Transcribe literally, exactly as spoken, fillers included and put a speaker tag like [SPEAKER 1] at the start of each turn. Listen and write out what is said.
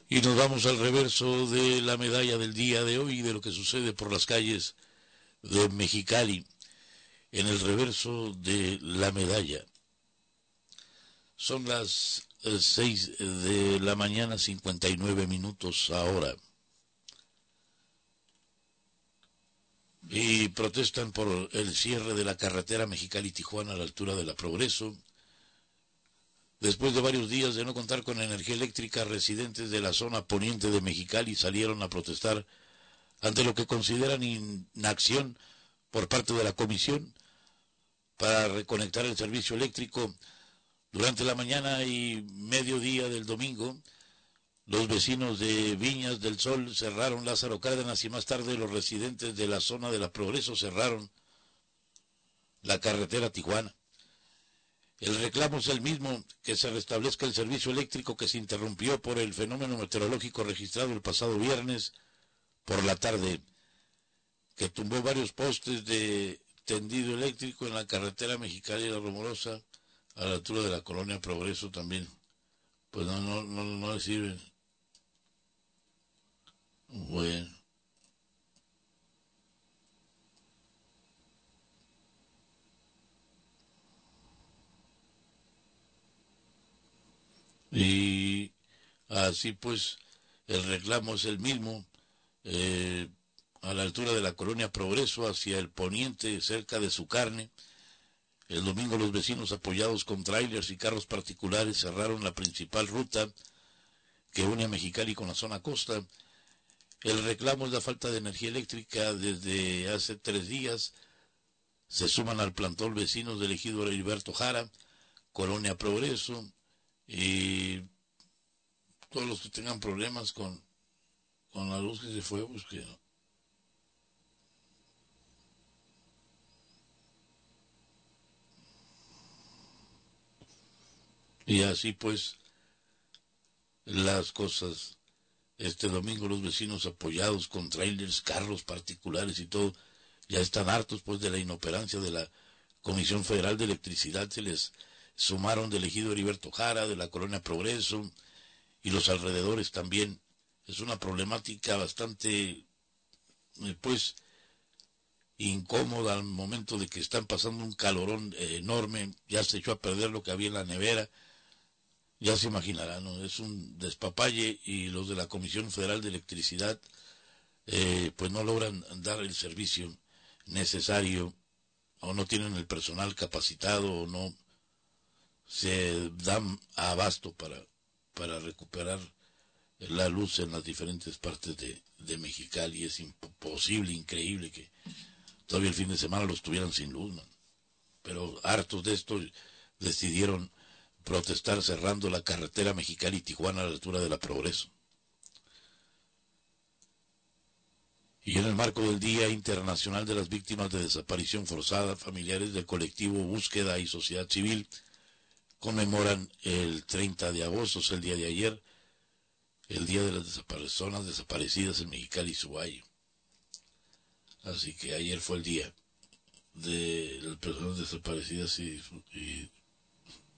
[SPEAKER 1] Y nos vamos al reverso de la medalla del día de hoy, de lo que sucede por las calles de Mexicali. En el reverso de la medalla. Son las seis de la mañana, cincuenta y nueve minutos ahora. Y protestan por el cierre de la carretera Mexicali-Tijuana a la altura de la Progreso. Después de varios días de no contar con energía eléctrica, residentes de la zona poniente de Mexicali salieron a protestar ante lo que consideran inacción por parte de la comisión para reconectar el servicio eléctrico. Durante la mañana y mediodía del domingo, los vecinos de Viñas del Sol cerraron Lázaro Cárdenas y más tarde los residentes de la zona de la Progreso cerraron la carretera Tijuana. El reclamo es el mismo, que se restablezca el servicio eléctrico que se interrumpió por el fenómeno meteorológico registrado el pasado viernes por la tarde, que tumbó varios postes de tendido eléctrico en la carretera Mexicali de la Rumorosa, a la altura de la colonia Progreso también. Pues no, no, no, no le sirve. Bueno. Y así pues, el reclamo es el mismo, eh, a la altura de la colonia Progreso, hacia el poniente, cerca de su carne. El domingo los vecinos, apoyados con trailers y carros particulares, cerraron la principal ruta que une a Mexicali con la zona costa. El reclamo es la falta de energía eléctrica desde hace tres días. Se suman al plantón vecinos del ejido Heriberto Jara, Colonia Progreso, y todos los que tengan problemas con, con la luz que se fue, pues que no. Y así pues las cosas. Este domingo los vecinos, apoyados con trailers, carros particulares y todo, ya están hartos pues de la inoperancia de la Comisión Federal de Electricidad. Se les sumaron del ejido Heriberto Jara, de la colonia Progreso y los alrededores también. Es una problemática bastante pues incómoda al momento de que están pasando un calorón eh, enorme. Ya se echó a perder lo que había en la nevera. Ya se imaginarán, ¿no? Es un despapalle, y los de la Comisión Federal de Electricidad eh, pues no logran dar el servicio necesario, o no tienen el personal capacitado, o no se dan abasto para, para recuperar la luz en las diferentes partes de, de Mexicali. Es imposible, increíble que todavía el fin de semana los tuvieran sin luz, man. Pero hartos de esto decidieron protestar cerrando la carretera Mexicali-Tijuana a la altura de la Progreso. Y en el marco del Día Internacional de las Víctimas de Desaparición Forzada, familiares del colectivo Búsqueda y Sociedad Civil conmemoran el treinta de agosto, es el día de ayer, el Día de las Personas Desaparecidas en Mexicali y su valle. Así que ayer fue el día de las personas desaparecidas y, y